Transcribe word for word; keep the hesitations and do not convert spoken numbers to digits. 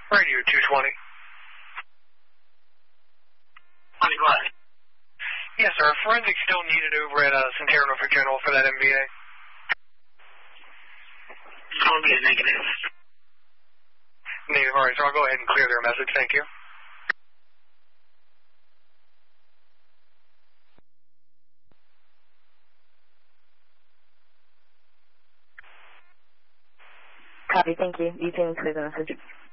Radio two twenty. Honey, go ahead. Yes, sir. Forensics still needed over at uh, Centennial Norfolk General for that M V A. It's going to be a negative. Negative. All right, so I'll go ahead and clear their message. Thank you. Copy. Thank you. You can clear the message.